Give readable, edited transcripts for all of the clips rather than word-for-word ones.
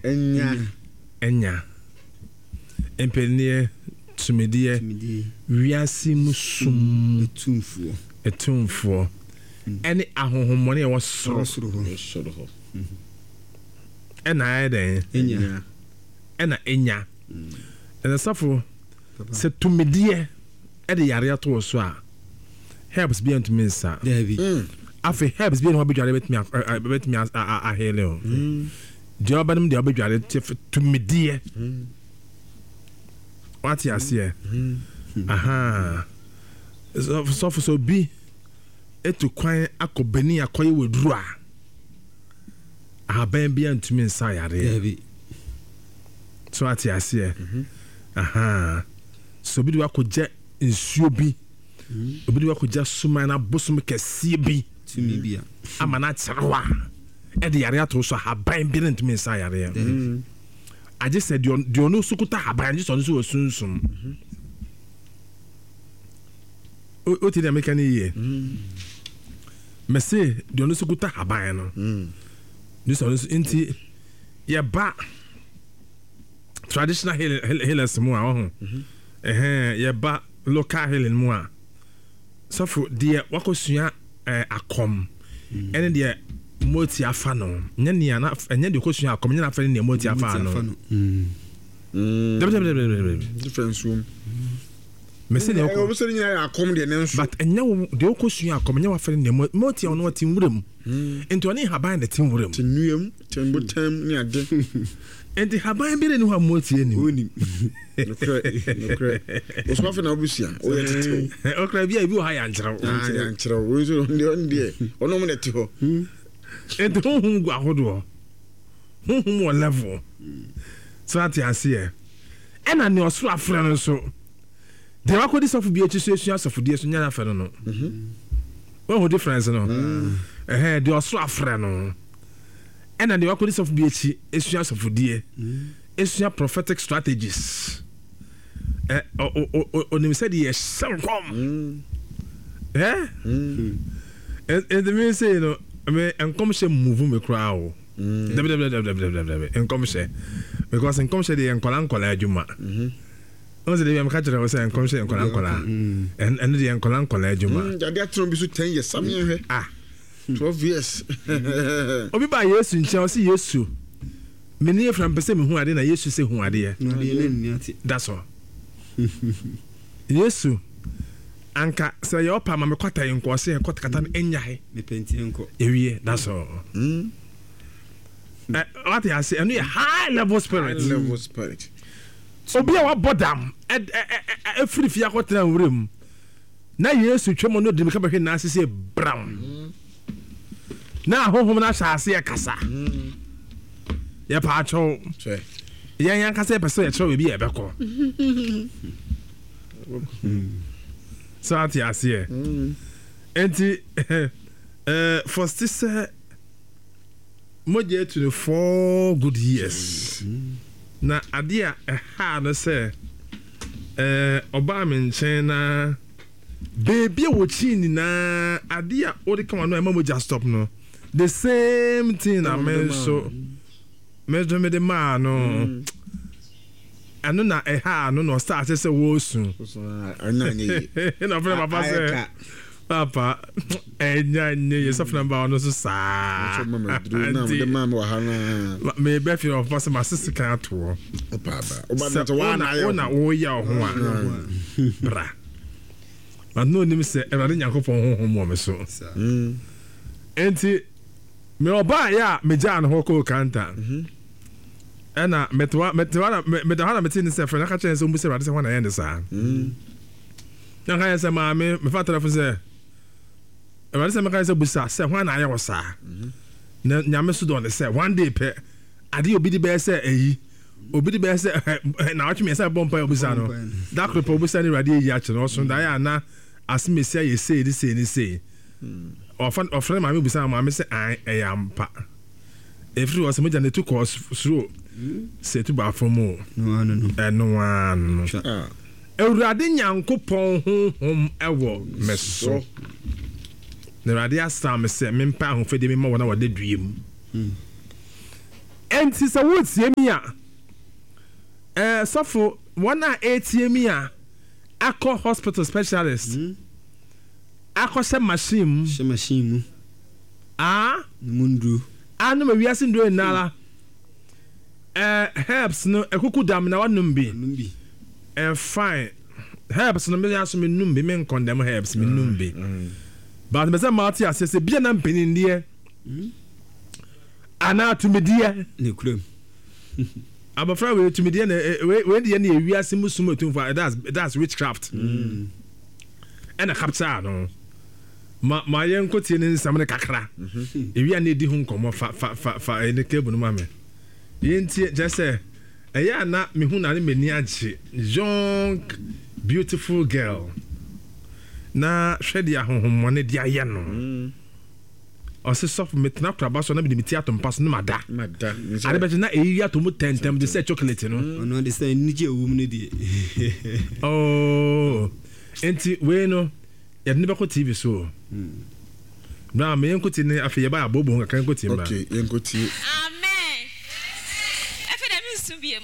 enya empenie tumidie wiase musum etumfo ene ahohomone e wosoro ho ena ayede enya ena safo se tumidie e de yare ato so a helps be to mensa afi helps be no abedware betimi a hele o de obanum de abedware tumidie what you see aha so bi etu kwan akobani akoye weduru a aban bia ntumi nsa yare so what you see aha so bi do akogye nsuo bi obi do akogye suma na bosom kese bi tumi bia amana kyerwa e de yare ato so aban bia ntumi nsa yare I just said you know sukuta haban just on so sunsum o ti de mekani ye me say you know sukuta haban no this on inti ya ba traditional healers mu a ya ba local healing mu a so for de wakosua akom ene de moti afa no nya na enya de kosua akom nya na afa ne moti afa no difference room me say ne ko so nya akom de ne nso but enya de kosua akom nya wa afa ne moti ono tin wuram ento ne haban de tin wuram tin nuam tin botam ni ade enti haban bi ne ho moti ani oni nokre oswafe na obusia o yetete okra bi o ha ya nkyerɛw o so ndie ono mo neti ho enti honhum gu ahodo honhum wo level so ati ase ena ne osoro afra no so de wakodi sofu bi echi so esua sofu die so nya na afra no what ho difference no de osoro afra no ena de wakodi sofu bi echi esua sofu die esua prophetic strategies onim said ye shankom and the me say no me enkom she move me kra o enkom she because enkom she de enkola adwuma once de am catch we say enkom she enkola and de enkola adwuma jade atron bi so 10 years sam ye 12 years obi ba Yesu nche o si Yesu me ne from pese me hu ade na Yesu se hu ade that's all Yesu anka say your pa ma me kwata enko se enko kata no enya he me penti enko ewie that's all what you say enu high level spirit obi a wa bodam free fi akotena wurem na Yesu twemo no de me ka behwe na ase brown na hohom na shaase ya kasa ya pa acho yan kasa pese ya tro bi e beko so ati ase enti first is moje to 4 good years na adia ha no say oba me nchen na baby wo chi ni na adia o de come no e mo just stop no the same thing I mean so measure me the man no anu na ha no start say wo sun anani na friend papa say papa enya nye yourself number no so sa the man wa hana me be feel of person my sister can to papa oba to na wo ya ho a bra but no nim say e Nyankopon ho me so enti me oba ya me jan ho ko kanta ena metwa na metin se fre na ka chen se mbu se rade se ho na yende sa na ka se ma me fatara fu se e rade se me ka se busa se ho na ya wo sa na nyame so don se one day pe ade obi di be se eyi obi di be se na watch me se bompa obusa no da kropo obusa ni rade yi a che no so da ya na asmesia ye say this say ni say ofren ma me busa ma me say I am pa every was me jane to course through say to ba from no Ewurade Nyankopon honhom ewo meso na Ewurade asam me say me mpa ho fede me ma wona wode duem enti sɛ wotie mi a sɔfo wɔn a etie mi a akɔ hospital specialist akɔhyɛ machine mu mundu no ma wiase nduro nnala herbs no ekuku dam na wanom bi fine herbs no me aso me num bi me condemn herbs me num bi but me say mati asese bia na mpenindie ana tumidie ne kuram abafra we tumidie na we de na wiase musum otumfa that's witchcraft and a capture no ma yen ko tie ne nsam ne kakra ewia na edi hu nkomo fa ne cable no ma me yentie just say eya na me hu na ne mani age young beautiful girl na hwede ahohomone dia ye no ose soft metna kraba so na me dimiti atom pass no mada ade be na eyi atom tentem de say chocolate no no de say nije ewum ne die oh enti we no ya ne be ko TV so na me yen ko ti ne afi ye ba abobo kan ko ti ma okay yen ko ti amen afi da mi subiem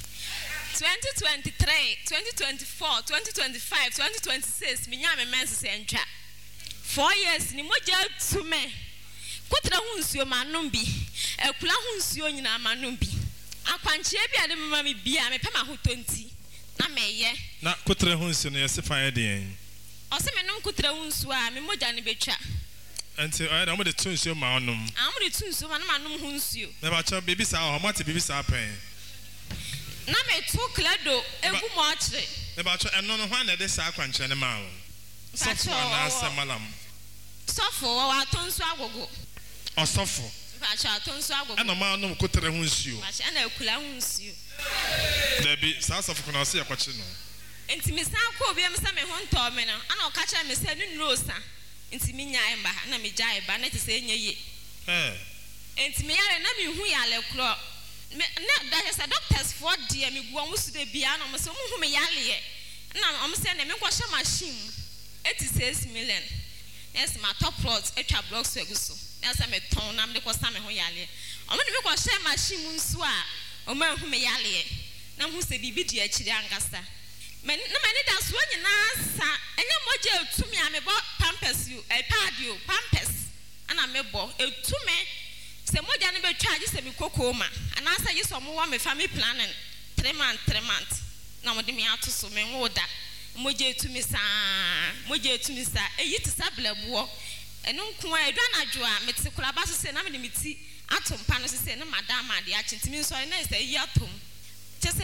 2023 2024 2025 2026 minya me mense se ntwa 4 years ni moja tume kotra hu nsuo manom bi ekula hu nsuo nyina manom bi akwanchie bi ade mama me bia me pema ho tonti na meye na kotra hu nsuo no yesi fa ye den o se me nom kotra hu nsuo a me moja ne betwa enti o da mo de tu nsuo ma onom am de tu nsuo ma na manom hu nsuo na ba cha baby sa ho mate baby sa pen na me tu klado egu mo akire na ba cha eno no hwan na de sa akwanche ne ma wo sofo na samalam sofo wa tonso agogo osofo ba cha tonso agogo ana ma onom kotra hu nsuo ba cha na ekula hu nsuo da bi sa sofo ko na se yakwache no enti me sa ko obi am sa me ho nto me no ana o ka cha me se nu rosa enti me nyae mba na me jae ba na te se enye enti me yare na me hu yale kro na da se doctors for dia me guo musu de bia na mo se mo hu me yale na o mo se na me ko sha machine 86 million yes ma top plot etwa blocks eguso na se me ton na me ko sa me ho yale o mo de me ko sha machine nso a o ma hu me yale na hu se bibi di akiri angasa men na mani da so nyina sa enye moje etumi a me bo pampers you padio pampers ana me bo etumi se moja ne be charge se me kokoma ana sa yi so mo wa me family planning 3 months na mo de me ato so me woda moje etumi sa eyi ti sa blabo enu nko a edu anadwo a meti kula ba so se na me de meti atom pa no se na madam ade a chintimi so na se yi atom chese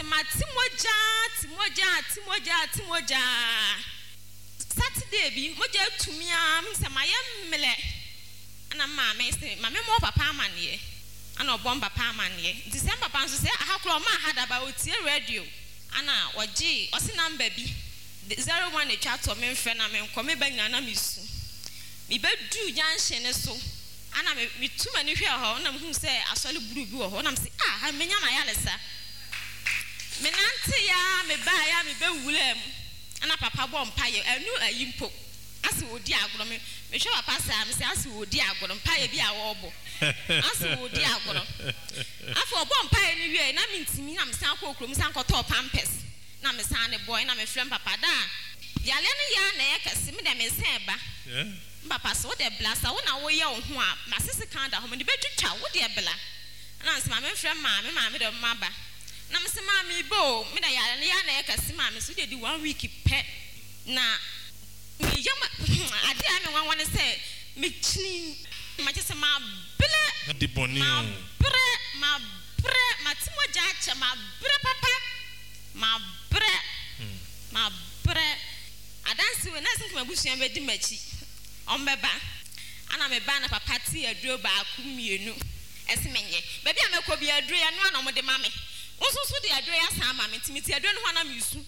timoja Saturday bi moja etumi a mse mayemle ana mama se mama mo papa amane ana obom papa amane December papa so se ahakro ma hada ba otie radio ana oji osi number bi 01 e chat me mfre na me nkome ba nyina na mesu me bedu junction ne so ana me tuma ni hwe ho na hu se asole buru bi ho na me se ha menya na yalesa me nante ya me ba ya me be wulem ana papa bo mpaye anu ayimpo ase odi agoro me hwe papa sa me se ase odi agoro mpaye bi a wo bo ase odi agoro afọ bo mpaye ni wie na me ntimi na me san ko okrom san ko to pampers na me san ne boy na me frem papa da yale ne ya na ye kase me de me sen ba papa so de blasa wo na wo ye wo ho a ma sese kan da ho me de betwitwa wo de bla na se ma me frem ma me de maba na me se ma me bo me da yale ne ya na ye kase ma me so de di 1 week pe na me yama ade a me wan wan se me chini ma je se ma ble di boni ma bre ma timo ja cha ma bre papa ma bre adansi we na sin kuma busuan be di machi ombeba ana me ba na papa ti aduro ba akumienu ese menye baby a mekọ bi aduro ya no na mo de mame wososo de aduro ya san mame timiti aduro no na misu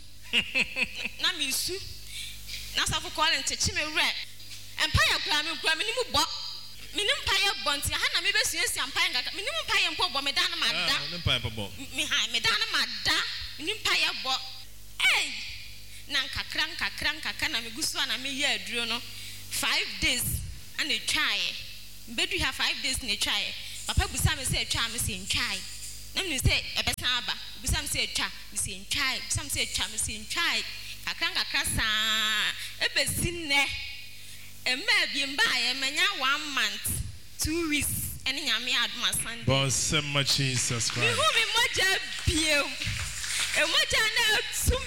na safo call ntechi me wre empire kura me ni mu bo me ni empire bo nti ha na me be suasia empire ngaka me ni empire mpo bo me da na ma da me empire bo me ha me da na ma da me ni empire bo na nkakra na me gusu na me ye aduro no 5 days and a try bedu ha 5 days na try papa busa me say try me say try na me say ebesan aba bisam say etwa me say ntwai bisam say etwa me say ntwai kakra saa ebesi nne emma bi mba ye manya 1 month 2 weeks ene nyame adoma Sunday bon sema Jesus Christ me hu me moja bio emoja na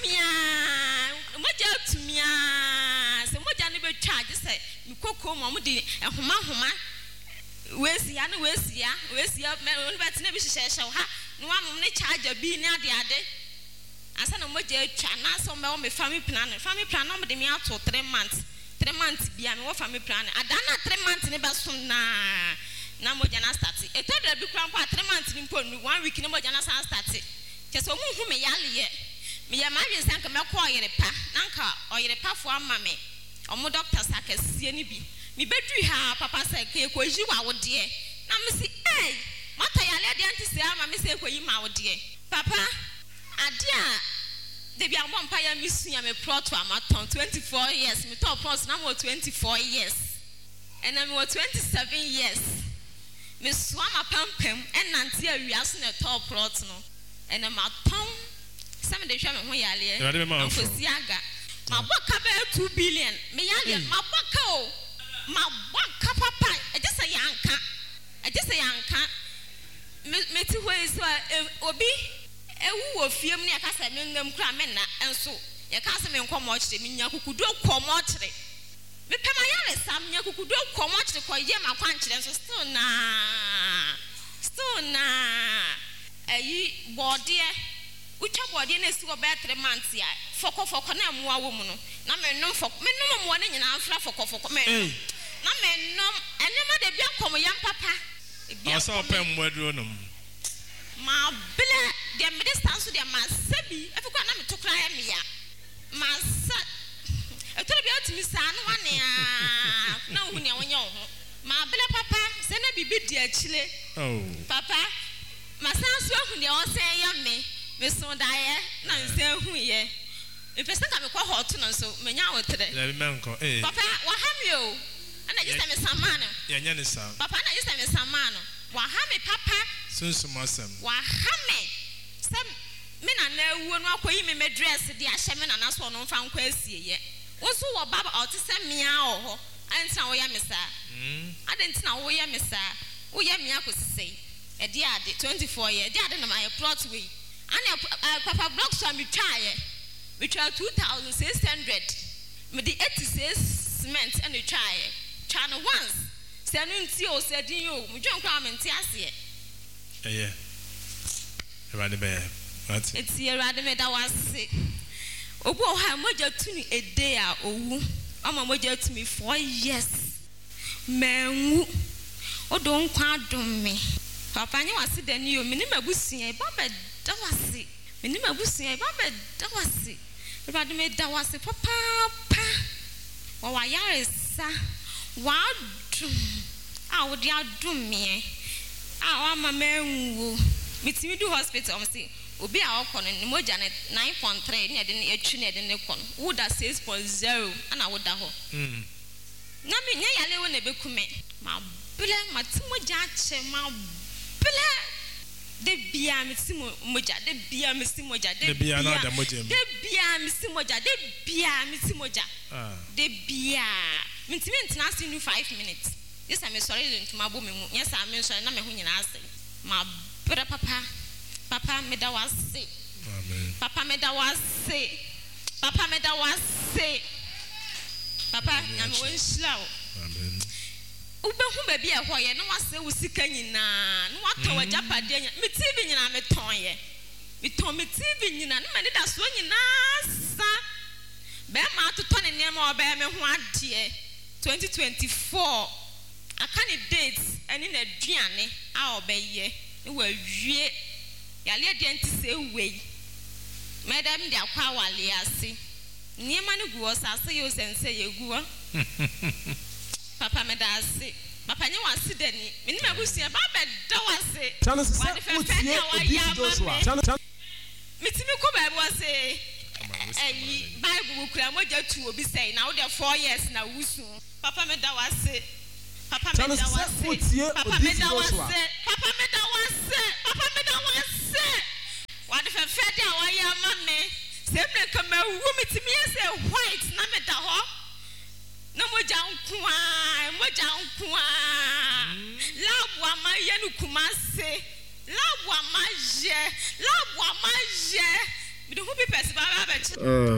tumia se moja ne be charge say me kokko mo de ehoma wesia me on bet na bi hyehyehye ha no amom ne charge bi ne ade asa na moja atwa na so me family plan no me de me ato 3 months bia me wo family plan adana 3 months ne besom na moja na start etodra bi kura mpa 3 months ni mpo 1 week ne moja na start keso mu hu me yale me ya ma wi sanka me ko oyere pa nanka oyere pa fo ama me omo doctor sakasie ni bi me bedu ha papa say ke ko yi wa wo de na me si mata yale de anti se ama me say ko yi ma wo de papa ade a de bi ambo mpa ya misua me proto amaton 24 years me top pros na mo 24 years and I me 27 years me swama pampam enante awiase na top prot no and I'm a ton some de hwa me ho yale amfosi aga ma boka be 2 billion me yale ma boka o ma boka papa e just say yanka me ti ho is obi ewu wo fiem ne aka say me ngam kura me na enso ye ka say me nkomo kire me nya kukudo komo kire me pema yale sam nya kukudo komo kire ko ye ma kwan kire enso still na ayi body ucha body na si oba 3 months ya foko na mo awo mu no na me nom mo na nyina afra foko me na me nom enema de bia kom yam papa bia asa opem modro no ma bele de me distance de ma sabi afiko na me to kra ya me ya ma sa etoro bia otimi sa no wane na hu ne wonye ho ma bele papa se na bibi di akile papa ma san so hu ne o se ya me so dae na nse hu ye e pese ka me kwa hot no so menya wotere na bi menko papa wa ha me o ana just me samano ya nya ne sa papa na just me samano wa ha me papa sunsumasem wa ha me sam me na na ewu no akoyi me dress de ahye me na na so no mfa nkwa asie ye wo so wo baba o te se mia o ho antina wo ya me sa adentina wo ya me sa wo ya me akosisei e de ade 24 years de ade na my plot way and papa blocks so me try 2600 me the 86 cement and try no once say no nti o say din o me dwon kwa me nti ase Erade be what eti erade me da wase obu o ha moja tuni a day a owu ama moja tumi 4 years menwu odo nkwa dom me papa nyi wase dani o me ni mabusia ba be da wase me ni mabusia ba be da wase erade me da wase papa wa yare sa wa dum a wo dia dum me a wa mama enwu mitimi du hospital am say obi a okono ni moja ne 9.3 ne de ne atwi ne de ne kono wo da 6.0 ana wo da ho na me nya yale wo na bekume ma bele mati moja ache ma bele de bia miti moja de bia miti moja de bia na da moja de bia miti moja de bia miti moja de bia mitimi ntina asi nu 5 minutes yes am sorry to ma bo me mu yes am sorry na me ho nyina ase ma bere papa me da wase amen papa me da wase papa na me won hira o amen ubehu ba bia ho ye na wase wo sika nyina na wata wajapade nya me tv nyina me ton ye me ton me tv nyina na me da so nyina sa be ma to ton ne ma oba me ho ade 2024 a candidate ani na duane a obeye e wa wie yale de anti se wei madam de akwa wale ase niema ne guo sase yo sense ye guo papa me da ase papa nye wase dani me ni mabusia ba be da wase channel se utie obi Joshua channel mitimi ko ba wase Bible kura moja tu obi say na wo de 4 years na wusu papa me da wase papa me da wase papa me da wase papa me da wase papa me da wase fede a waya mame se me kama wu mitimi ese white na me da ho na moja nkoa labu amaye no kumase labu amaje bidu hu pipes baba bachi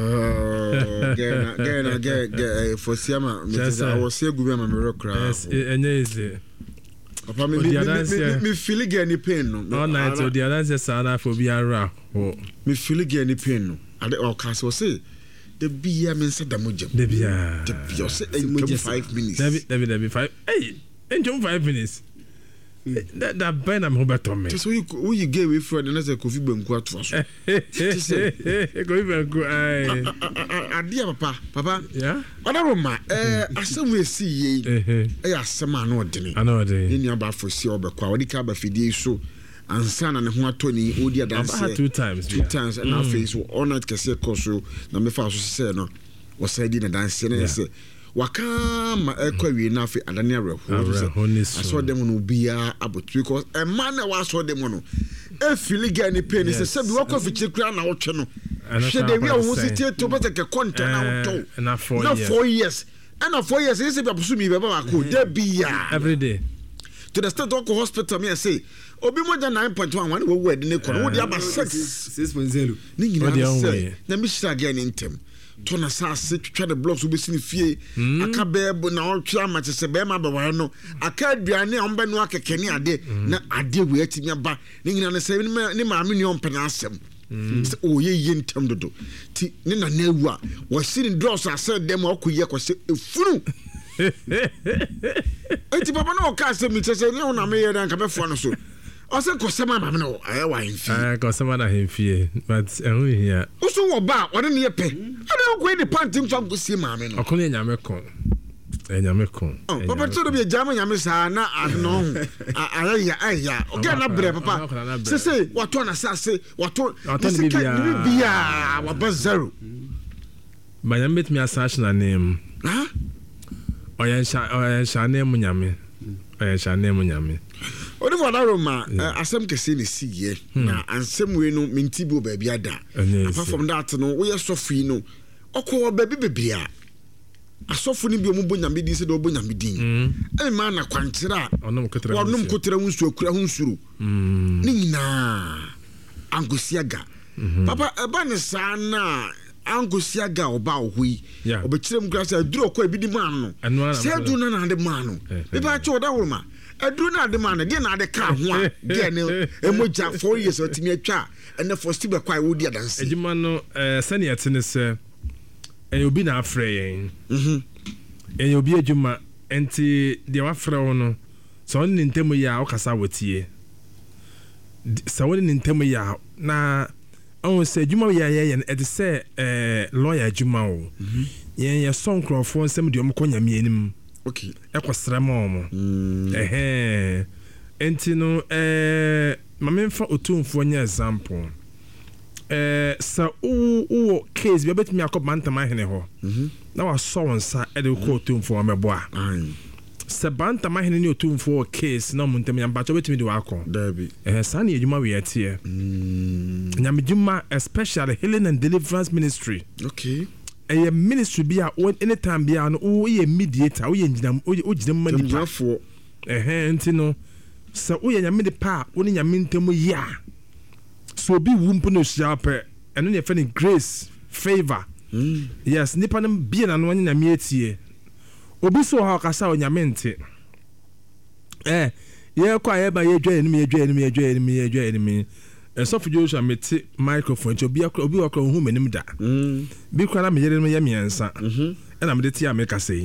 Gena for Siama I was say gubi ma me rekra yes enye easy papa me feel any pain no night o the other say sana for biara ho me feel any pain no ade o ka say the bia me say damojam the bia say 5 minutes David 5 hey enjom 5 minutes that ben am Roberto me so you gave away from the next Kofi Benku atwa so Kofi Benku ai adia papa yeah Odaroma asem we see ye asem ana odene ni aba for see obekwa odi ka ba fidie so ansa na ne ho atoni odi adanse two times na face all night kese koso na me fa so se no wo say di na dance na se wakama ekwawie na afi adane areho aso dem no bia abot because a man na waso dem no e feel get ni pain se bi wakọ fiche kura na wotwe no hwe de wi a wo siti to beta ke content na woto na 4 years and 4 years is be abusu mi be ba ko de bia every day to the state of hospital me say obi moja 9.1 one wo word ne ko wo de aba 6.0 ni nyina say na mi shira again intem to na sase twitwa the blocks obi sini fie aka bebo na otwa ma se be ma be wa no aka aduane a ombe no akekene ade na ade we atimi aba ni nyina ne se ni ma me ni ompena asem o ye intem dodo ti ni na na ewu a wo sini dross ase dem akoye ko se efunu enti papa no ka se mi se ni na me ye dan ka be fo no so ose ko sema ma me no aye wa himfi ko sema na himfi but ehun here uso wo ba wona ne yepe ana ko ni pantim so go sie ma me no okon nyame kon papa tso be jama nyame sa na ano aya okay na bre papa se wato na sase wato bibia wa ba zero manyam bet mi asash na name ha oyen sha name nyame odi for that room asem kese ne siye na ansem we no minti bi oba bia da apart from that no we sofi no okwo oba bi bebia asofo ni bi omubo nyame din se do obo nyame din e ma na kwankyera onom kotra hunsu akura hunsuru ni nyina angosiaga papa eba ne sana angosiaga oba ohoi obekirem grasa duro ko ebidi man no se du na de man no be ba che oda worma adu na de man de na de ka ho a de ne emoja 4 years otimi atwa ene first be kwai wodi adanse ejima no sani atene se obi na afre yen obi ejuma enti de wafre wo no so on ni ntemu ya okasa wotie so on ni ntemu ya na on se ejuma ya yen e de se lawyer ejuma wo yen son crofo nsem de omkonya mienim okay ekosra mo enti no mamemfa otumfo nya example sa o case bi betimi akọ bantama hene ho na wa so wonsa e de ko otumfo ameboa sa bantama hene ni otumfo case na muntam ya bacho betimi de wakọ dabi sa na ejuma we atie nyamejuma especially healing and deliverance ministry okay a ministry be anytime be an o ye mediator o ye njinam o jinam manipafo enti no sa o ye nyame de pa o ni nyame ntemu ya so bi wumpo no shape eno ne fa ni grace favor yes nipa no bi na no nyame atie obi so ha kasa o nyame nte ye kwa ye ba ye dwa enimi so for Joshua meti microphone obi akọ hu menim da bi kwa na me yere no ye miensa e na me de ti America sei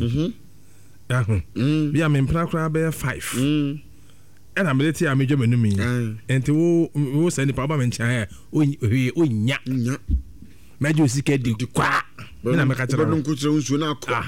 bi am impra kra be 5 e na me de ti America menum yi enti wo say ni pa ba me ncha o nya mejo sika di kwa na me ka tira no kutra unsu na akọ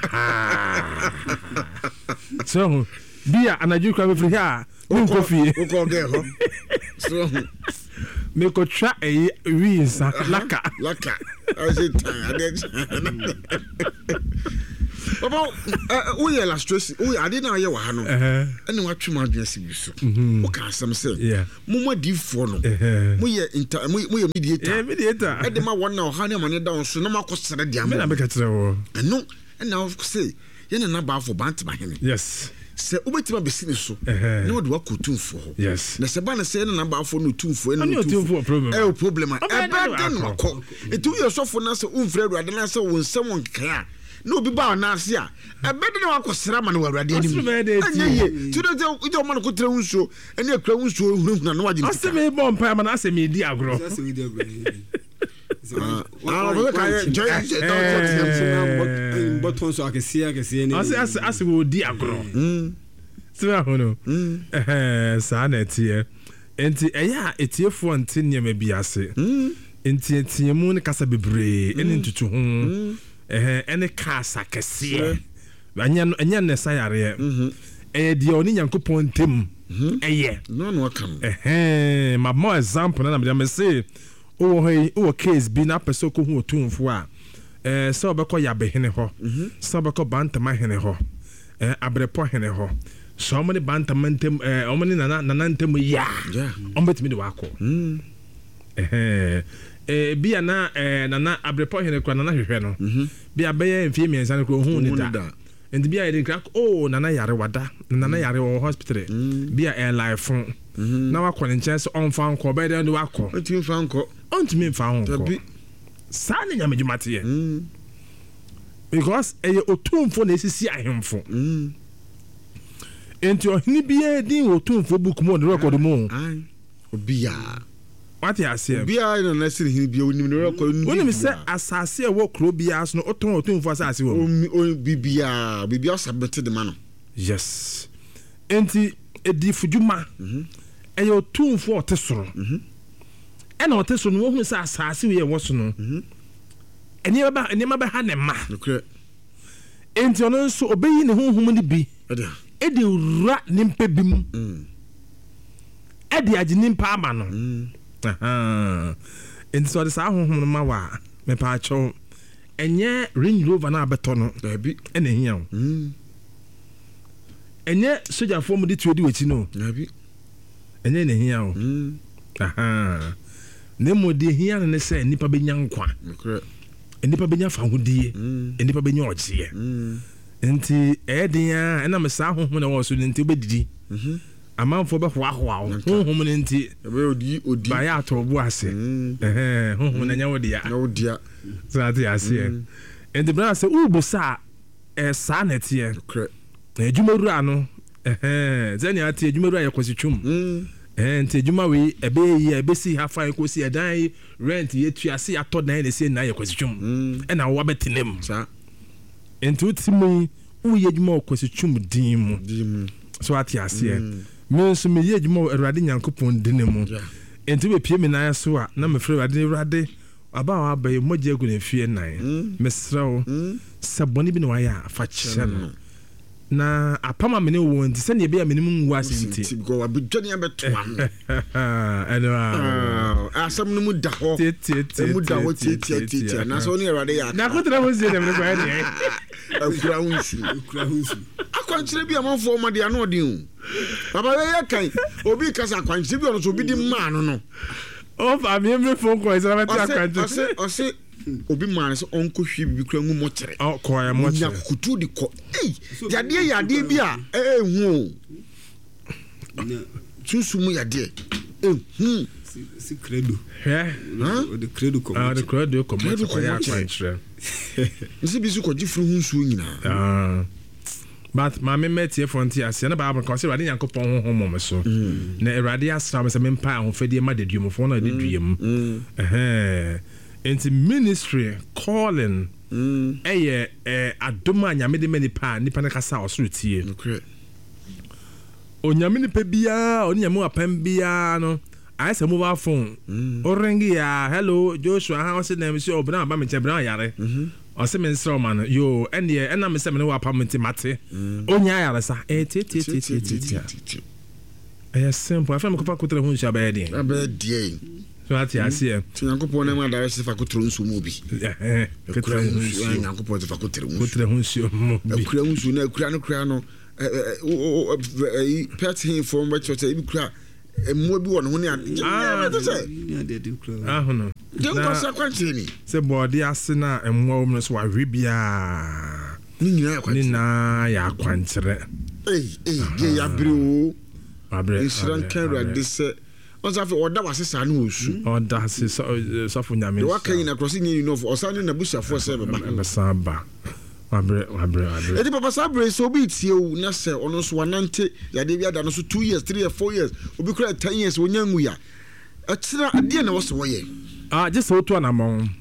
so bia anaju kwa be free ha nko fie uko ge ho so me ko tra laka as it Baba we illustration we ade na ye wa ha no ene wa twema adwen sibi so wo ka asem say mo di fo no mo ye mediator e de ma won na o ha ne ma ne down so na makosere dia me na be ka kire wo eno na o say ye na ba fo bant ba hene yes se obetima be sine so na wo de wa kotumfo ho yes na se ba na se na ba fo no tumfo eno tumfo problem problem e ba den wako etu ye sofo na se umfre awurade na se won nsem won kan no obi ba na ase a ebede na wakosra ma na awurade anim anye tu de ujo ma no kotre unso ene akura unso hunhuna na waje ase me bon pa ma na ase me di agro bottom so akese ni ase wo di agro sima hono sa na tie enti eya etiefo nti nyema bi ase enti etiemu ne kasa bebre ene ntutu ho ene kasa kese anya ne sayare die oni Nyankopɔn tem eye no no kan ma more example na me say o case bi na person ko hu otumfo a so be ko yabe hene ho so be ko bantama hene ho abrepo hene ho so mo ne bantama ntem o mo ne nana ntem ya o betimi de wako bia na nana abrepo hene ko nana hwehwe no bia be ya mfie miensa ne ko hu ni da and bia e crack nana yare wada nana yare wo hospital bia air life na wa kwone chance on fan ko be de wako otim fan ko ontimi fa ho ko sa ne nyame dwumate ye because otumfo na esisi ahemfo enti ohini bia din otumfo book mo the record mo obia what you say bia na nasiri hin bia onim no record no onim se asase e wo kro bia so no oton otumfo asase wo bibia sabete de mano yes enti edifudwuma otumfo otesoro ena otesoro no hu se asase we wo so no eni ba ha ne ma enti ono nso obeyi ne honhom ni bi edi ura nimpa bim edi agi nimpa ama no enti so de sa honhom no ma wa me pa acho enye Range Rover na abeto no bi ena hia o enye soja fo mu di tuodi wechi no bi enye na hia o ne mo de hia ne se nipa benya nkwa nipa benya fa hodie nipa benya ogie enti edin na me sa honhom na wo so nti obedidi amanfo be hoahoa honhom ne nti odi ba ya to bu ase honhom na nya wodia so ati ase enti bra se ubu sa sa netie ejumawura ano zani ati ejumawura yakositwum enti ejuma we ebesi ha fan ko si edan rent yetu ase ato dan ne se na yakositwum na wo betenem sa enti utimi uye ejuma okositwum din so ati ase me so me ye ejuma Awurade Nyankopɔn dinemu enti we pie me na so a na me frɛ Awurade aba wa ba ye moje gu na fie nan mesrawo saboni bi na wa ya fa kyerɛ no na apama me ne wo nti sɛ ne be ya me nim nwu asenti go abudwane abeto asam no mu da ho mu da ho tie na so ne Awurade ya na ko tra mo sie dem ne kwa ne akura hunsu akwankyere bi amanfo ma de ano odin baba ye kan obi kasa akwankyere bi ono so bi di ma no o fa mi me phone call isa meta akwankyere ose obi ma so onko hwi bi kura ngu mo kyere ko ya mo kyere kutu di ko yade bi a hu susu mu yade si credo o de credo ko de credo ko mo ya akwankyere nsi bi su ko gifru hunsu nyina but my metie fronti ase na Bible ko se Awurade Nyankopɔn honhom me so na Awurade asra me se me mpa ahofadie ma de duomfo na de duem enti ministry calling adom a nyame de manipa nipa na kasa osoro tie o nyame nipa bia o nyame apam bia no ayese mobile phone o ringi ya hello Joshua ha o se na me se obra ba me che bra yare o se me nsro man yo ene na me se me wa apartment mate onya yare sa ti simple afem ko pa ko tre hu sha ba so ati asie Nyankopɔn na ma direct fa kotro nsu mu bi kotro nsu Nyankopɔn fa kotro nsu mu bi akura nsu na akura no kura no pet him from what you say bi kura mo bi won ho ne ahono de ko sa kwantire ni se body ase na emmo wo so wa hwe bia ni na ya kwantire ya biro abre isran kanra de se on sa fe oda wasesa na osu oda se so fo nyame wa kan na cross ni no osane na bushafo se be samba wabre edi papa sabre so bi tie o na se ono so wanante ya de bia da no so 2 years 3 years 4 years obi kura 10 years wonya ngu ya atira ade na wo so woye just so to na mon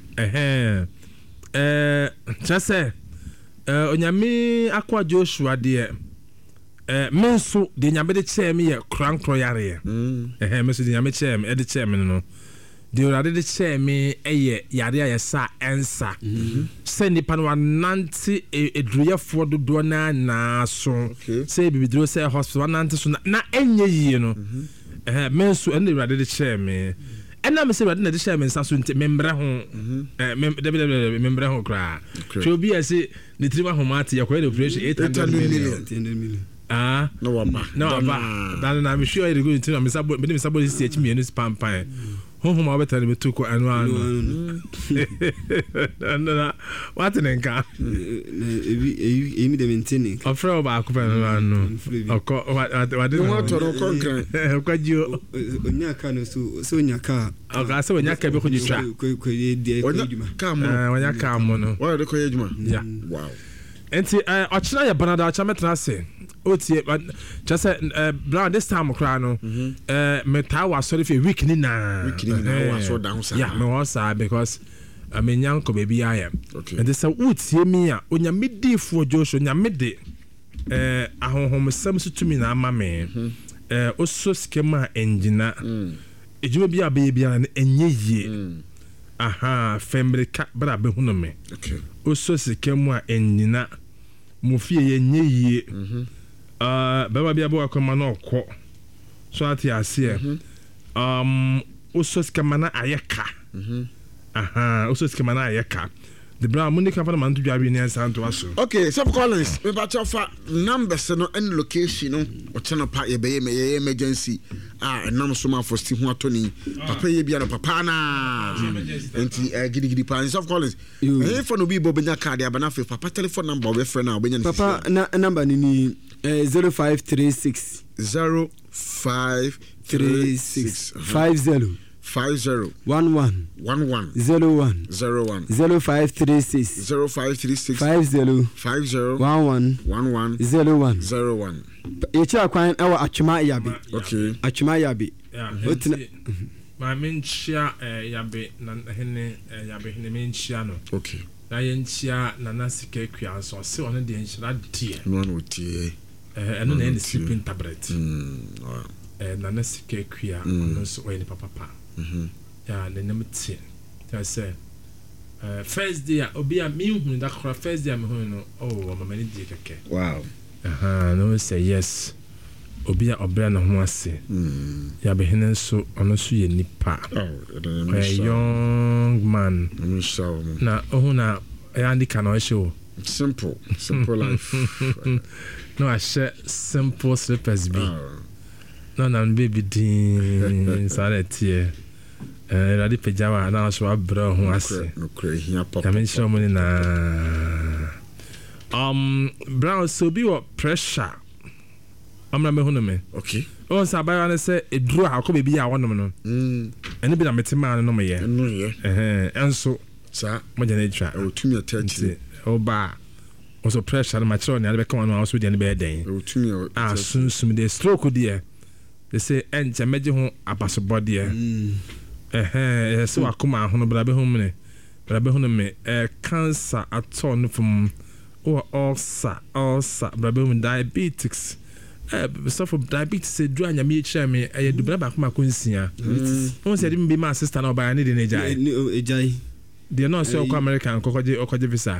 chase onyame akwa Joshua de menso de nyame de cheme ye krankro yare menso de nyame cheme e de cheme no de orade de cheme eye yare ya sa ensa se nipa no anante edruyefo dodo na so se bibidro se hospital anante so na enye yie no menso ene orade de cheme ena me se orade na de cheme nsa so membre ho membre ho kra chobi ase ni trima homate yakwa de operation 800 million no aba dan na me sure you go into me sabo see echi me no spam pan honhom abeta ne betu ko anu na what nenka emi de mentini ofra ba akopɛ no anu okɔ what no toro konkran okwajo onyaka no so onyaka aka se onyaka bi ko jitwa ko die onyaka mo no wa de ko yeduma yeah wow enti ochira ya banada cha metra se otie just brown this time kra no meta wa sorry for week ni na wa so down sa yeah me was because I mean yanko baby I am okay and this wotie mi a onyamedi fo Joshua nyamede ahonhom sam so tumi na ama me oso skema engina ejuma bia bia na enye yie fembrika bra be hunu me okay oso skemu a engina mo fie ye nye yie baba bia bo akoma na okọ so ati ase oso skema na ayeka oso skema na ayeka the bra mo ni ka fa man to dwabe ni ansanto aso okay so Collins we ba chofa numbers no and location no o channel pa ye be me emergency nam so ma for sti ho atoni papa ye bia no papa na enti gidi pa so Collins for no bi bo benya card ya bana fe papa telephone number we friend na benya papa na number ni 0536 50 11 0536 50 11 echa kwan awa atwema yabe okay atwema yabe otina ma menchia yabe na hene yabe hene menchia no okay na yenchia na nasika kwa so se ono de enchira die no tie eno na sleeping tablet na nasika kwa ono so we ni papa ya na nemtie ta say first day obi a me hu da kra first day me hu no mama ni die keke wow no say yes obi a obra na ho ase ya be hene so ono so ye nipa young man na ohuna ya ndika na show simple life no I share simple slippers be no na baby din saretie radi pejawa na so abra ho ase no kre hia papa ya mention money na brown so be what pressure amna me hono me okay on sa ba na say eduro ha ko be bia wonom no ene bi na metima no me ye no ye enso sa mo jana twa o tumi attention o ba o so pressure na matro ne be come no so de ne be den o tumi sunsum de stroke de they say enja meje ho abaso body so akoma ho no bra be ho me cancer aton from ulcer bra be ho diabetes suffer diabetes do anya me chire me do bra ba kuma konsia won say dem be my sister na oba ne de ne ejai de no say okọ American okoje visa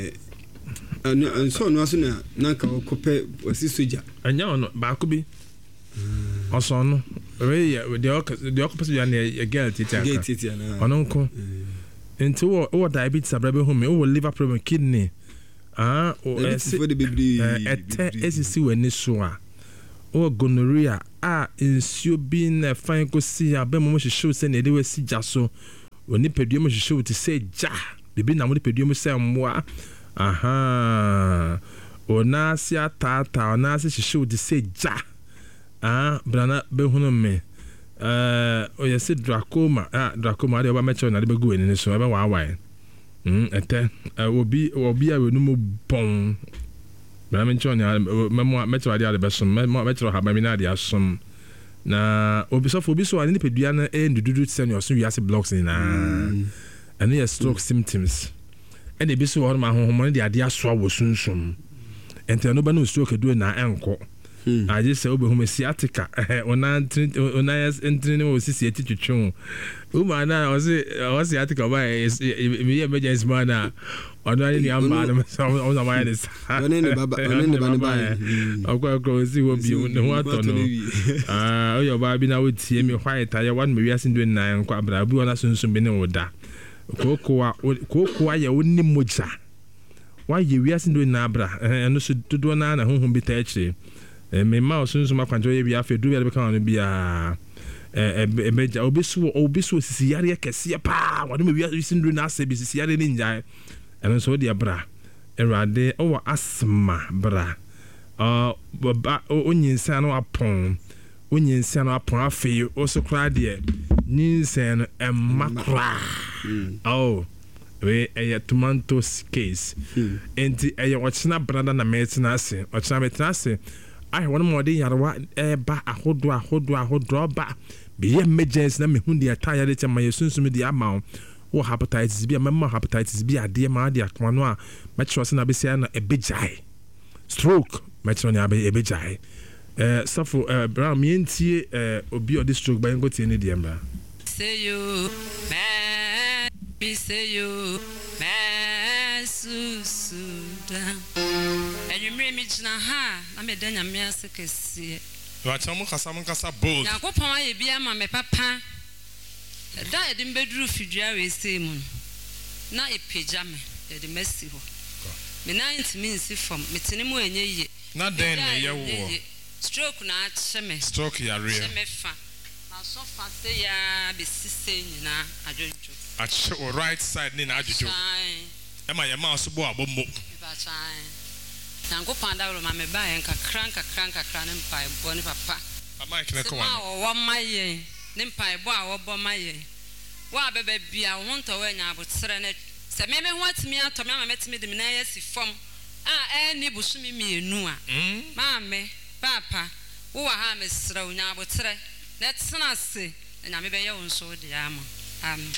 so no aso na ka okope osi soja anya no ba ko bi oso no the octopus you a girl tita ono nko nti wo diabetes abrabe home wo liver problem kidney o esisi wani so a o gonorrhea nsuo bi na fan ko si abem mo hwehwe se na de wasi gya so oni pedua mo hwehwe ti se gya bibi na mo de pedua mo se mmoa ona si atata ona si hwehwe ti se gya brana be hunu me o yesi dracoma de oba mecho na de begu eni so ebe wa ete obi a wenu mo pon brana mecho na memo mecho ade ade besom mecho ha ba mi na ade asom na obi so ani pedua na ndududu senior so wiase blocks ni na and your stroke symptoms and ebi so ho ma honhom de ade aso awo sunsun ente no ba no stroke do na enko I just say obi sciatica ona entrini o sisi etitwetwe o ma na o sciatica ba me emergency man na ona ni amba na o na ma this one ne baba akwa si wo bi ne ho atono o yo ba bi na wo tie me white ya wan me wiase ndo na nkwa bra bi ona sunsun bi ne wo da kokoa ya woni moja wa ye wiase ndo na bra eno so dodo na honhom bi ta akire me ma osunsun makwanjo ye bia fe du bia be kan no bia ebeja obisu sisi yare kese pa wadu me bia sindru na ase bi sisi yare ni njai eno so dia bra erade o asma bra onyinsa no apon afe o so kra de nyinsa no emakra we tomato case enti ochina branda na metina ase ochina metina ase one more day yarwa ba ahodo ba be emergency na me hu de ataya de chama yesunsum de ama wo hepatitis B memma hepatitis B ade ma de akoma no a metro se na be sia na ebejai stroke metro na be ebejai suffer bra me entie obi o de stroke ba ngo tie ne de mba say you man be say you man susuda enwumre mi gina ha na me da nyame ase kese wa chamu kasa bold yakopon aye bia ma me papa da edim beduru fidua we sei mu na epeja me de mesi ho me na ntimi nsi fam me tene mu enye ye na den ne ye wo stroke na ache me stroke ya re me fa na so fa se ya be sise nyina adwodwo ache o right side ni na adwodwo ema ye ma so bo abombo ba chai nango panda ro ma me ba en kakra ne mpai bo ne papa ama ikene ko wa wo maye ne mpai bo a wo bo maye wa bebe bia wo nto wa nya abotre ne se me ho atimi ato me ma metimi de me na yesi fom ni busumi mienu a ma me papa wo wa ha me sra wo nya abotre na tsena se nya me be ye wo nso de ama amen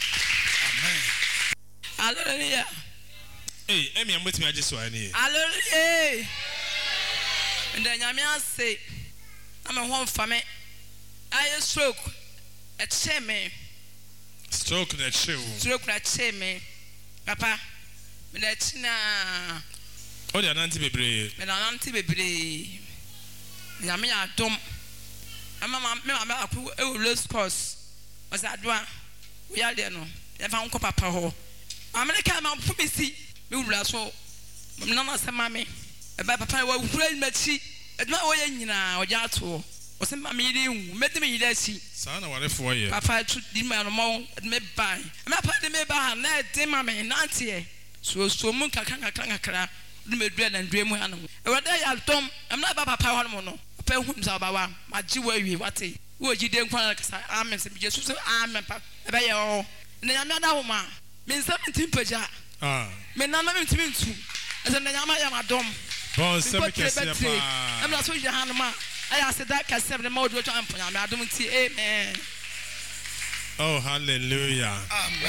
hallelujah. Hey, emi amwetimi aje so ani. Hallelujah. Nda nyame ase. Ama ho mfame. Aye stroke. Echeme. Stroke na chew. Stroke na cheme. Papa, me na china. O dia nanti bebre. Me na nanti bebre. Nyame ya dom. Ama me akwu e wo race course. Osadua. We are there no. Ya fa nko papa ho. America ma fubisi. Me wura so na ma se mame e ba papa wa wura machi eduma wo ye nyina oja ato o se mame yiri hu medi me yiri achi sa na ware fo ye papa tu di ma no mo me bai me papa de me ba na de mame na ante so mu kakra de me dua na ndua mu hanu e wada ya tom am na ba papa ho no no papa hu msa ba wa ma ji wa wi wate wo ji de nkwa na kasa amen se Jesus amen papa e ba ye o na ya me da wo ma me 17 paja me nana me ntimi ntu ese na nyama ya madom bon se me kese pa am na so je hanuma aya se da kase me ma do to amponya me adom ti amen oh hallelujah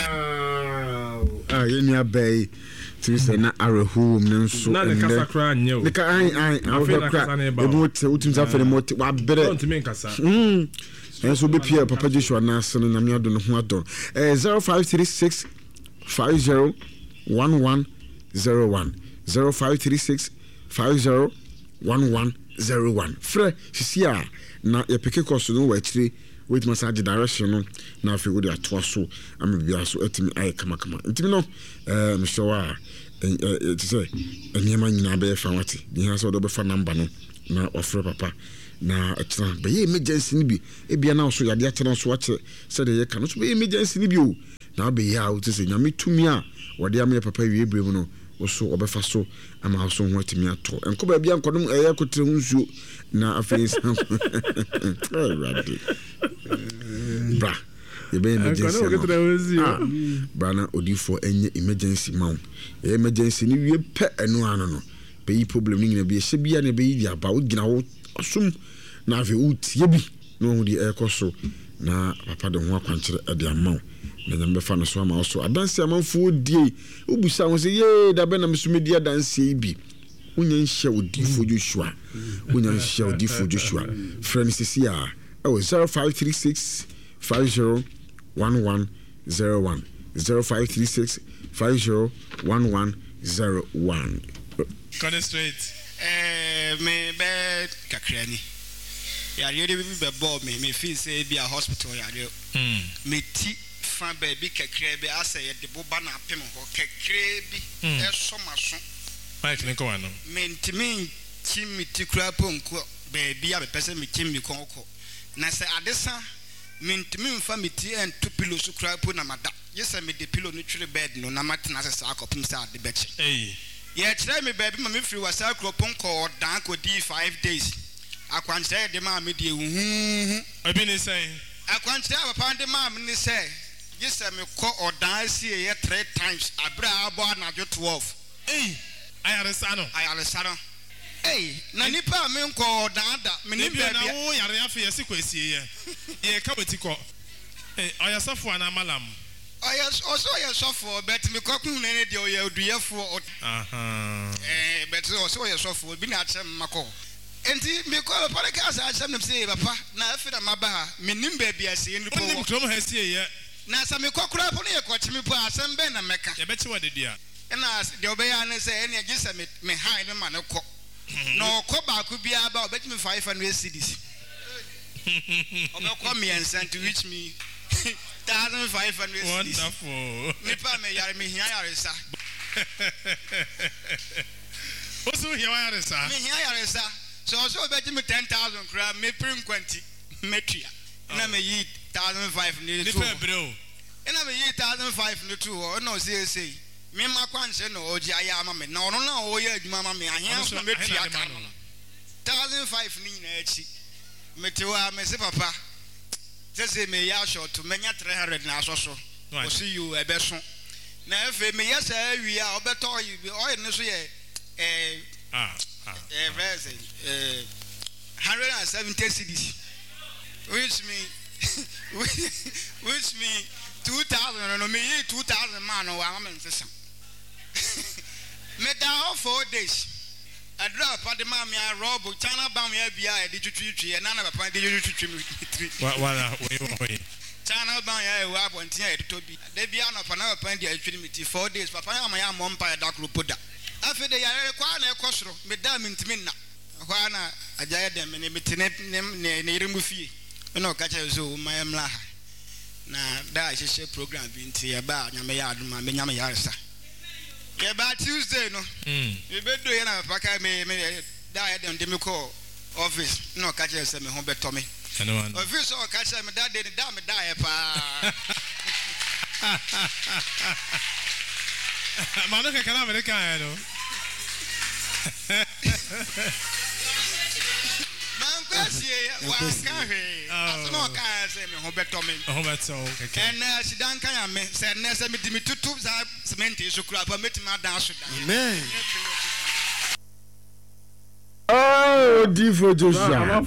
amen yeni abey ti se na arehu me nso na ne kasa kra nyew ne ka ai ebo te utim sa fere mo wa bere don't me kasa enso be pia papa Joshua na se na me ado no ho adon 0536 50 1101 0536 50 1101 1101 frɛ sisi a na yɛpeke course no wɔ akyire wait massage direction no na afei wode atoa so ama bia so atimi ayɛ kamakama ntimi no mehyɛw a sɛ nneɛma nyinaa bɛyɛ fa wate de ha sɛ wode bɛfa number no na ɔfrɛ papa na ɛkyerɛ bɛyɛ emergency no bi ebia na so yade akyerɛ so akyerɛ sɛ de yɛka no so bɛyɛ emergency no bi o na bɛyɛ a wote sɛ nyame tumi a wɔde ama papa wie brɛ mu no so ɔbɛfa so ama so ho atimi atɔ enko ba bia nkɔdom ɛyɛ kotere ho nsuo na afei san bra yɛbɛyɛ emergency bra na odifo ɛnyɛ emergency ma wo emergency ni wie pɛ ɛno ano no bɛyi problem ni nyina bi ɛhyɛ bia na bɛyi di aba wo gyina wo ɔsom na afei wotie bi na wo di ɛkɔ so na papa de ho akwankyerɛ ɛde ama wo na nyame bɛfa no so ama wo so adanse amanfo die wobusa wo sɛ ye da bɛ na mesomedi adanse yi bi wonya nhyɛ odifo Joshua friend sisi a 0536 501101 0536 501101 Connect straight. Me bed kakrani. Ya really be ball me feel say be a hospital ya. Me ti fan baby kakre be asa ye de boba na apem ho kakre bi e so maso. Mike ne ko ano. Me ntimi chimi ti kura ponko baby a be pese me chimi konko. Na se adesa me ntimi mfa me ti en to pillow so kura po na mada. Yesa me de pillow no twere bed no na matena se sa akopim sa de beche. Yeah, try me baby, my free was a croponco dank or D5 days. I can't say the mamma, I've been saying, I can't say upon the mamma, say, yes, I may call or dance here 3 times. I brought born at your 12. Hey, I had a son. Hey, Nanipa, men call Dada, Minipia, oh, you're for your sequence here. Yeah, come with you. Hey, I have suffered an amalam. I also I suffer, but me cooking any day you do for but also I suffer been at some mako. And me call a podcast I some say papa na after my bar me nim baby I see in the come has here na some me cock up on your coach me pass and ben and mecca. I bet you what did you and as the obey and say any just me hide a man of cock. No coba could be about bet me 500 cedis. Come me and send to reach me 1,500. Wonderful. Nipa me yare me here sir. What's here yare sir? Me here yare sir. So bet me 10,000 crab me prim 20 metria. And I may eat 1,500 too. And I may eat 1,500 too. Or no say. Me ma kwanse no oji ayama me. No oye mama me ahia me metria kan. 1,500 ni na echi. Metewa me se papa. Say me ya short to menya 300 na so so. O see you e be so. Na efe me yes we are obeto you oil no so ye 170 cedis. Which me 2,000 no me 2,000 man o am nsesa. Me down 4 days. I drop at the mammy, I rob, China Bam, FBI, did you treat you, and none of a point did you treat me? China Bam, I want to be. They be on up another point, I treat me 4 days, Papa, my mom, by a dark rupuda. After they are required a costro, Madame Intimina. Juana, a diadem, and a Nerimufi. No, catch a zoo, my Mlaha. Now, that is a program being to your bar, Yamayad, my Yamayarsa. Yeah, but Tuesday, no. You better do it. Paka me died on the office. No, catch us and home bet Tommy. Office or catch them that day, the damn die. Manuka can have a kind of. And she done can me said Nessa me to 2 cement is crap or met my dance. Amen. Oh, Difo Joshua.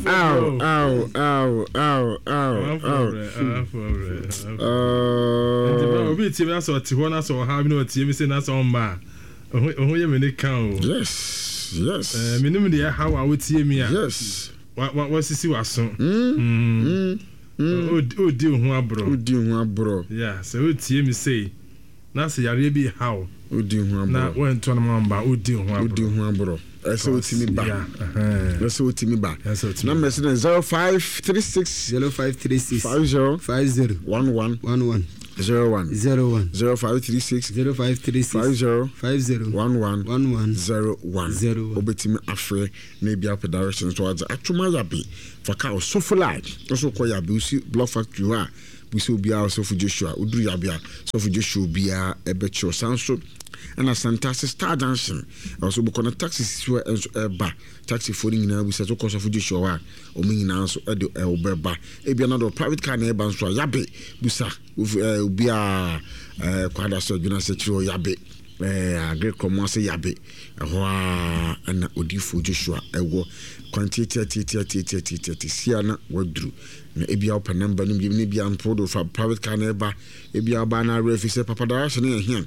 Yes. Minimum the how I would see me. Yes. What was the Siwason? Oh, dear, bro. Yeah, so would see me say. Now say, I really how. Oh, dear, now went to a man, but oh, dear, bro. So it's me back. So it's me back. Number is 0536 0536 50 50 11 11 01 0536 50 11 11 01 obetimi afre na bia per directions towards atuma yabe faka osofo light also call yabe usi block factory wa busi obia osofo Joshua uduru yabe osofo Joshua obia ebecho sanso and Santasi Star Junction also book on a taxi ba taxi for nyina we settle cost of Joshua o me nyina so e de obeba e bia na do private car na e ban so yabe busa obia kwada so dwuna se chiro yabe agre komo se yabe ho na odifo Joshua ewo quantity sia na wadru na e bia open number ni bia ampodo for private car na e ba e bia ba na refi se papa direction na here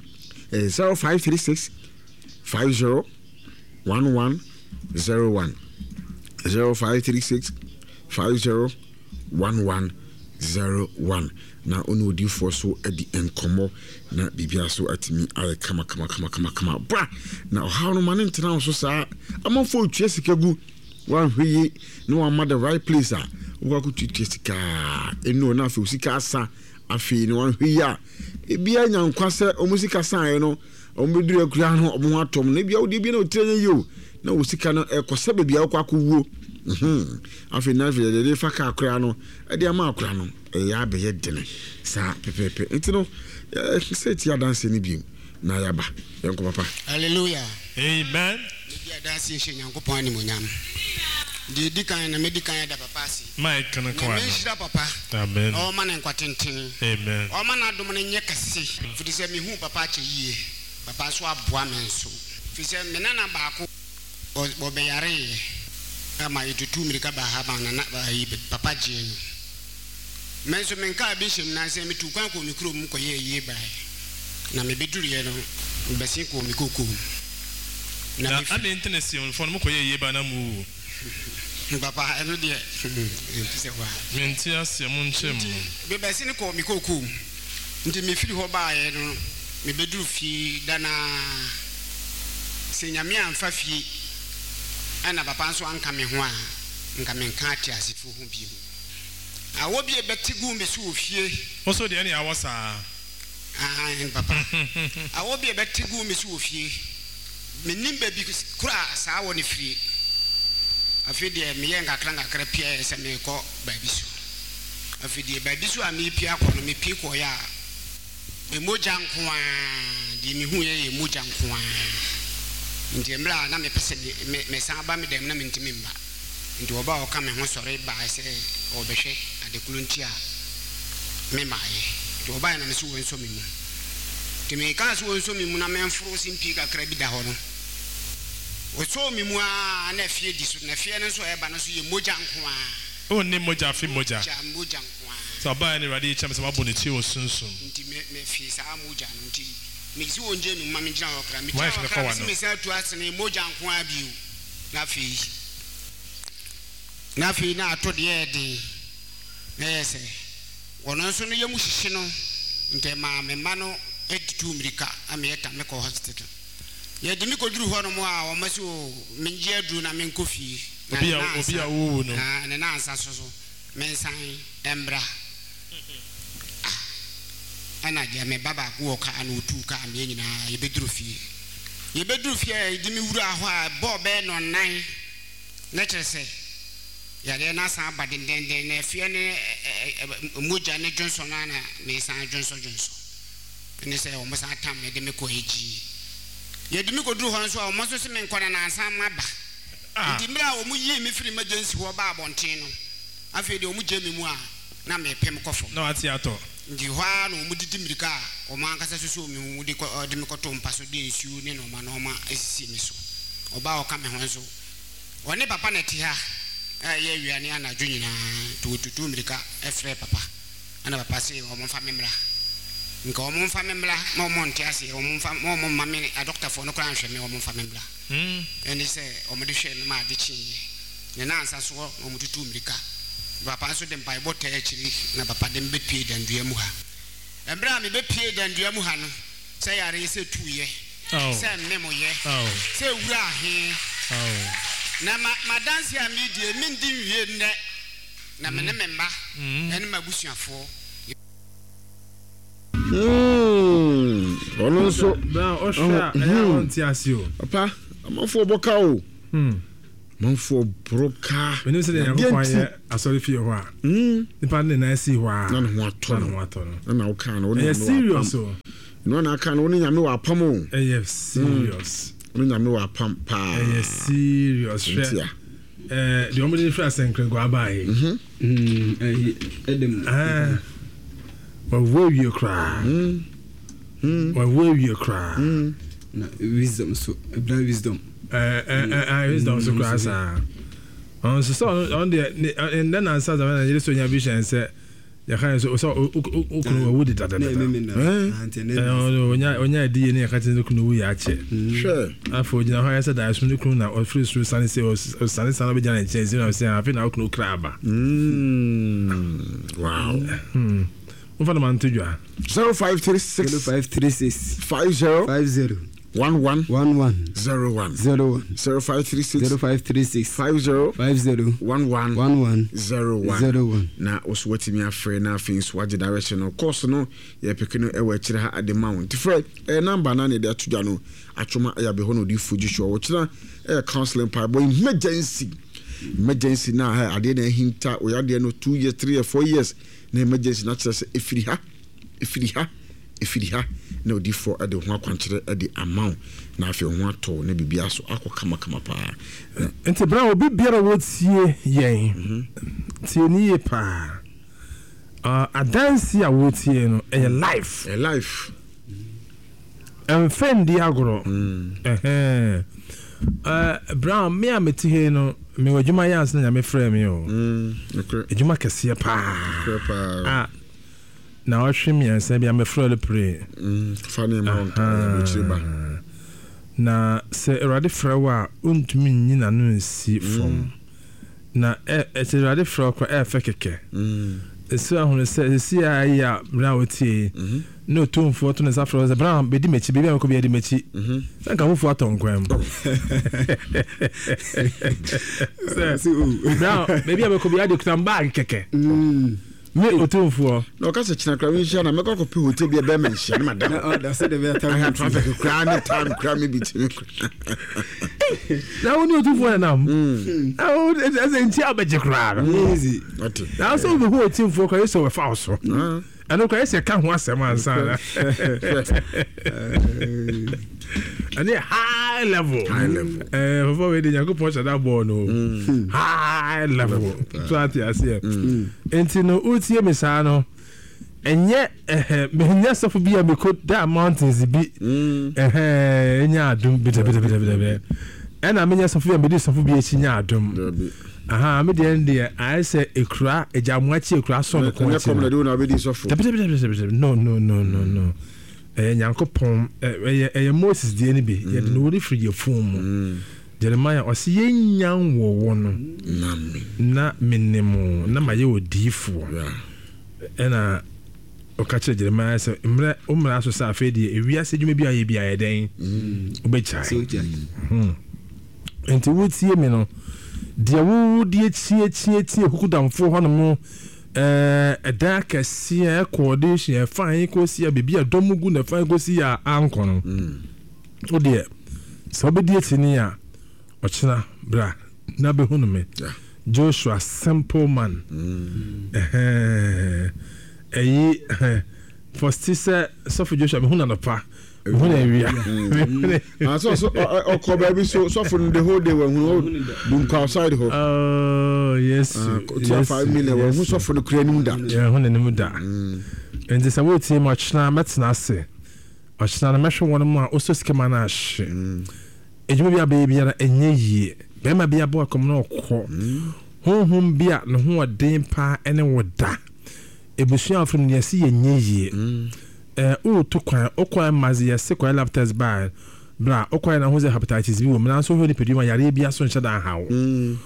0536 50 11 01 0536 50 11 01 na ono di for so edi enkomo na bibia so atimi ay kama bra na how no man ntina so sa amafo otwe sikagu wan hwi no am the right place a wo ko tutwe sika eno na afi sika asa afi ni wan hwi a ebia nyankwa se omusika san no ombeduru akura no omo atom na bia odi bia na otrenye yo na osika no ekose bia akwakuwo afi na fi de fa ka akura no e de ama akura no ya abeye dene sa pepepe ntino se ti adanse ni bi na yaba yenko papa hallelujah amen dia danse she nyankopon ani monyam di kan na medikan da papa si Mike kana kwa na shira papa amen o man enkwatenten amen o man adom ne nye kase fudi se mi hu papa che yie papa so aboa men so fi se me nana baako o be yare ama itutu mirika ba ha ba na ba yi papa je no men so men ka bi shem na se mi tu kwan ko mikro mu ko ye yie ba na me beduru ye no be se ko mi kokko na ade internet on phone mu ko ye yie ba na mu papa eno de se wa menti asia mu nchem be be se ni ko mi kokko nti me firi ho ba ye no me beduru fi dana se nyame amfa fie ana papa nso anka me ho a nka me nka ati asifo ho bi mu awo bi ebetigu me so ofie oso de ani awosa papa awo bi ebetigu me so ofie me nimba bi kura saa wo ne firi afi de me ye nkakra pia se me ko ba bi so afi de ba bi so a me pia ko no me pie ko ya me moja nkoa de me hu ye moja nkoa nti mra na me pese me san ba me dem na me ntimi mba nti oba o ka me ho sore ba se obehwe adekulu nti a me maaye nti oba na me so wonso me mu nti me ka so wonso me mu na me mforo simpi kakra bi da ho no o so me mu a na fie di so na fie no so e ba no so ye moja nko a o ni moja fi moja moja nko a so ba ni radi cham se mabo ne ti o sunsun nti me fie sa moja no nti me si wonje no ma me jira okra me wife me kwa no me sa tu asene moja nko a biu na fi na ato de edi ese wono nso no yemu hihye no nte ma me ma no editu mirika ame eta me ko hospital ye di mi ko duru ho no mo a o maso me nje aduru na me nkofi obi a wo no na na ansa so me san embra ana je me baba ko ka anu tu ka me nyina ye beduru fie di mi wura ho a bo be no nan na kyerese ya de na san ba den na fie ne moja ne Johnson na me san Johnson ne se o mo san tam me de me ko eji ye de me ko duru ho nso o mo so se me nkwana na san maba ndi mra o mu yi me firi emergency ho ba abonten no afi de o mu je me mu a na me pem kofo na ati ato ndi hwa no mu didi mirika o man kasa so me mu de ko de me ko to mpaso de nsu ne no ma esisi me so oba o ka me ho nso oni papa na ti ha ye wiane anadwo nyina tututu mirika efre papa ana papa se o mo fa memra nka o mo fa memra mo mo ntia se o mo fa mo mame a doctor for no kra nhwe me o mo fa memra eni se o mo de hwe me ma de chi ne na ansa so o mo tutu mirika papa so de mpai bota e chiri na papa de mbe pie dandua mu ha embra me be pie dandua mu ha no se yare se tuye se memo ye se wura he na ma dance ya media min di wie nne na me ne memba ene mabusuafo ono so na osha ya nti asio papa amafo boka o manfo broka when you say ya ko ya asori fie ho a nipa ne na si ho a na ho ato na o kan o ne serious o no na kan o ne nyame wa pam o serious o ne nyame wa pam pa serious the omedi fra senkren go abai edem wa wo cry na wisdom so blind wisdom wisdom so cry on so on the and then answer the when you so nya vision say ya kan so okunu wo di dada onya di ne ka tin okunu wo ya che sure afọ gina ho ya say da so okunu na o free through sunny say o sunny be jana che say afi na okunu kraba wow Mfano mantujwa 0536 50 11 0536 na oswatimi afre na afins waje direction of course no ye pekino e wa kire ha ademount fred number na ne de atudwa no atwoma ya be hono di fuji show wo kire counseling pa boy emergency na ha ade na hinta o ya de no 2 years 3 or 4 years na emergency na kire se efiri ha na odi for ade ho akwankire ade amount na afi ho ato na bibia so akokama pa enti bra obi biara wo tie yen tie ni ye pa adansi a wo tie no e life enfendi agoro bra me ameti he no me wadwuma yans na me frɛ me o ejuma kɛse pa na wahwemi ansa bia me frɛ le pray funny amount na se erade frɛ wa untumi nyina no nsi from na se erade frɛ ko fa keke so ahunu se si ya bra wotie no tumfo to ne sa frɛ se bra bedi mechi bia me ko bia di mechi sanka wo fo atonkwam bra bia me ko bia di kutamba keke me otumfo no ka se china kra wi hia na me ko pe hotel bia be mention na madam da se de be ta traffic kra na time kra me bitimi na woni otumfo na o as en tia be kra easy na so be ho otumfo ko yeso we fa so ano ko yesi ka ho asem ansa na ani high level for we dey yakopon shada ball no high level so ati ase enti no utie me sa no enye menya sofo bia me ko da mountains bi enya adum bit ena menya sofo bia me di sofo bia chinya adum me dey ndie I say ekura ejamuachi ekura so no ko no Yankopon Moses die ni bi ye no wori free phone Jeremiah osi yenyan wo no na minimo na maye odifo ena okache Jeremiah se umra so sa afedi ewia se dwuma bi aye bi aye den obechai enti wotie me no de wo die tie hukudamfo ho no mo da kɛseɛ coordination fine ko sia bibia domugu na fine ko sia ankono o de so be die tini a ɔkyena bra na be hunu me Joshua simple man first say so for Joshua me hunu na pa hunu ewia so okọ baby so for the whole day when dum ka outside ho yes 5 million when so for the creating da hunu ne mu da and this about team achna metna ase achna na mehwe won mu a oso skema na ahye ejuma bia baby na enye yie be ma bia bo akom na okọ honhom bia no ho odin pa ene woda ebusu afrim ne yesi enye yie to kwan okwan mazi yesi kwan laptop bar bra okwan na ho ze hepatitis bi wo na so ho ni peduma yare bia so nhyɛ da hawo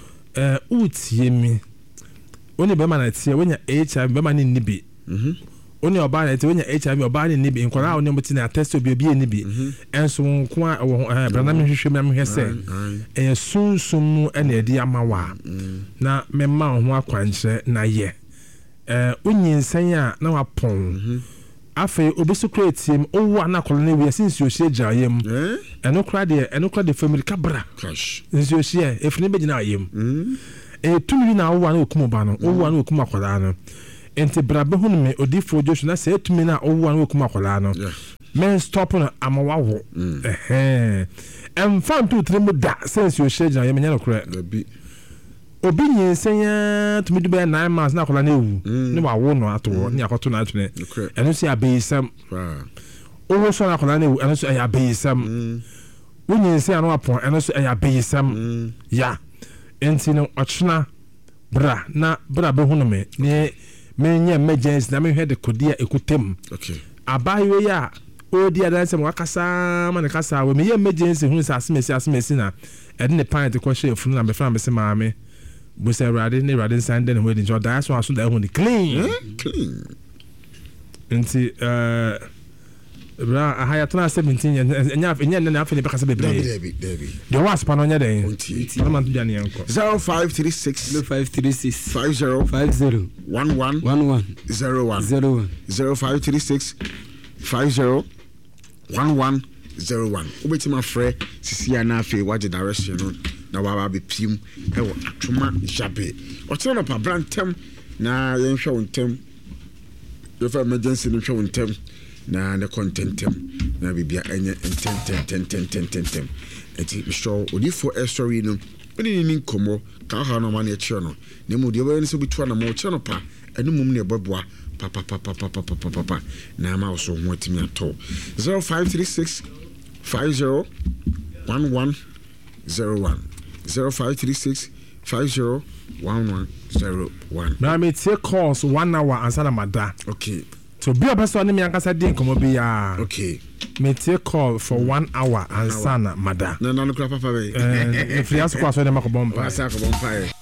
utie mi oni be ma na tie wonya HIV be ma ni nibi only about it when you HIV or body nibi in Korea, only mutina test to be nibi, and so on, Branham Hisham say, and soon any dear mawa. Na me ma ho akwanche na ye. Unyin sanya na wapon. Afe obiso create him owo na kolone we since you share jayem. Eno kra de family kabra. Cash. Since you share if ne be na ayem. Tumi na owo na okumu ba no, owo na okumu akola no. Enti brabe hu me odifo Joshua na say tumi na owo na okumu akola no. Men stop na amawawo. Fam to trimu da since you share jayem nya no kra. Obi nyinsenya to me do be 9 months na akola na ewu. Ne wa wo no ato ne akoto na atwene. Eno si abeyisam. Owo so na akola na ewu eno so ayabeyisam. Wonyinsenya no apon eno so ayabeyisam. Ya. Enti no ochna bra na bra be hunu me ne menye emergency na me hwe de kodia ekutem. Okay. Abayo ya odi adanse mo akasa ma ne kasa we me emergency hunu sa asemesi na ede ne pint ko hye funu na me fa me se maame bo se rade ne rade sande ne wedi jo da so aso da hu ni clean. Clean. Enti bra ahaya tona 17 enya na afi ne bekasa bebre. Debi. The was panonya den. Mama tu jani yanko. 0536 50 50 11 01 0536 50 1101. Ubeti ma frɛ sisi ana afi waje direction no na wa be pim e wo atoma jabe. Otro no pa brantem na yenhwe wontem. Yo fa emergency no hwe wontem. Na ne contentem na bibia enye ten enti show odifo story no eni ni nkomo ka ha no ma na eche no ne mu de ba ni so bitu na mo che no pa enu mum ne boboa papa na ma so ho atimi ato 0536 50 1101 0536 50 1101. Na me take calls 1 hour answer na mada. Okay. So be a person me ankasa dey nkomo bi ya. Okay. Me take call for 1 hour and sana mada. Na no kra papa be. If you ask question dem akobompa. Asa akobompa.